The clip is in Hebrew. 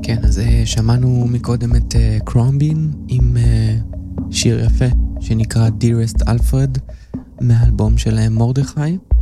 כן, אז שמענו מקודם את קרומבין עם שיר יפה שנקרא Dearest Alfred מהאלבום של מורדכי.